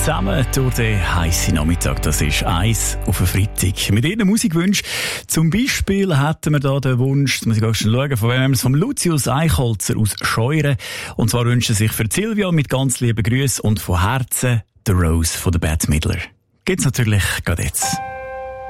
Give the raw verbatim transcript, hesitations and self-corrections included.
zusammen durch den heissen Nachmittag. Das ist eins auf den Freitag. Mit Ihren Musikwünschen. Zum Beispiel hätten wir da den Wunsch, jetzt muss ich auch schon schauen, von wem es, vom Lucius Eichholzer aus Scheuren. Und zwar wünschen sich für Silvia mit ganz lieben Grüßen und von Herzen der Rose von der Bette Midler. Geht's natürlich gerade jetzt.